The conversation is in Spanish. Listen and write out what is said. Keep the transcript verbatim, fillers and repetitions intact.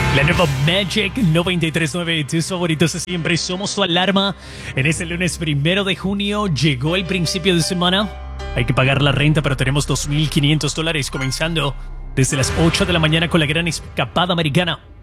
La nueva Magic noventa y tres punto nueve, tus favoritos de siempre, somos tu alarma. En este lunes primero de junio llegó el principio de semana. Hay que pagar la renta, pero tenemos dos mil quinientos dólares comenzando desde las ocho de la mañana con la gran escapada americana.